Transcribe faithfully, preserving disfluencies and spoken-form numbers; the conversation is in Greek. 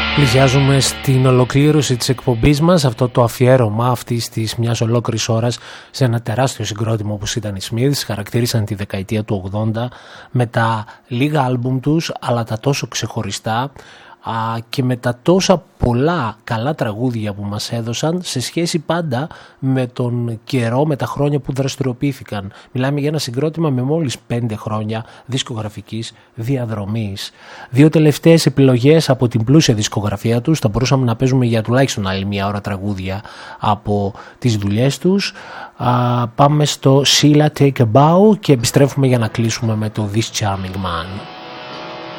Πλησιάζουμε στην ολοκλήρωση της εκπομπής μας, αυτό το αφιέρωμα αυτής της μιας ολόκληρης ώρας σε ένα τεράστιο συγκρότημα όπως ήταν οι Smiths. Χαρακτήρισαν τη δεκαετία του ογδόντα με τα λίγα άλμπουμ τους, αλλά τα τόσο ξεχωριστά και με τα τόσα πολλά καλά τραγούδια που μας έδωσαν σε σχέση πάντα με τον καιρό, με τα χρόνια που δραστηριοποιήθηκαν. Μιλάμε για ένα συγκρότημα με μόλις πέντε χρόνια δισκογραφικής διαδρομής. Δύο τελευταίες επιλογές από την πλούσια δισκογραφία τους. Θα μπορούσαμε να παίζουμε για τουλάχιστον άλλη μία ώρα τραγούδια από τις δουλειές τους. Α, πάμε στο Sheila Take a Bow και επιστρέφουμε για να κλείσουμε με το This Charming Man.